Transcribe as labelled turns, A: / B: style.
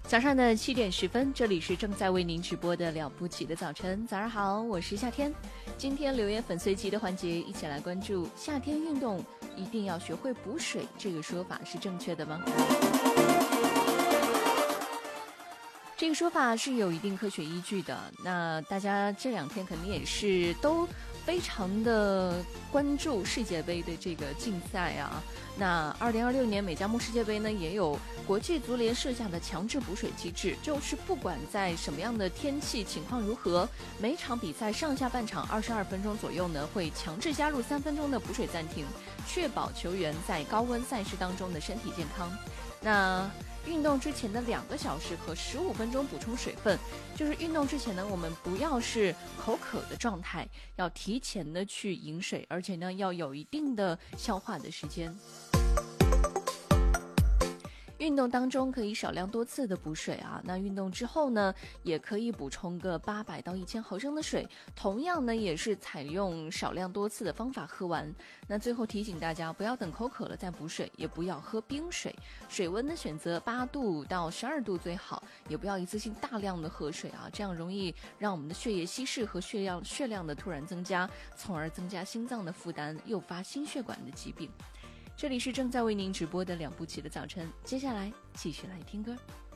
A: 早上的7点10分，这里是正在为您直播的了不起的早晨。早上好，我是夏天。今天留言粉随机的环节，一起来关注夏天运动一定要学会补水，这个说法是正确的吗？这个说法是有一定科学依据的。那大家这2天肯定也是都非常的关注世界杯的这个竞赛啊。那2026年美加墨世界杯呢，也有国际足联设下的强制补水机制，就是不管在什么样的天气情况如何，每场比赛上下半场22分钟左右呢，会强制加入3分钟的补水暂停，确保球员在高温赛事当中的身体健康。那运动之前的2个小时和15分钟补充水分，就是运动之前呢，我们不要是口渴的状态，要提前的去饮水，而且呢要有一定的消化的时间。运动当中可以少量多次的补水啊，那运动之后呢，也可以补充个800到1000毫升的水，同样呢也是采用少量多次的方法喝完。那最后提醒大家，不要等口渴了再补水，也不要喝冰水，水温的选择8度到12度最好，也不要一次性大量的喝水啊，这样容易让我们的血液稀释和血量的突然增加，从而增加心脏的负担，诱发心血管的疾病。这里是正在为您直播的了不起的早晨，接下来继续来听歌。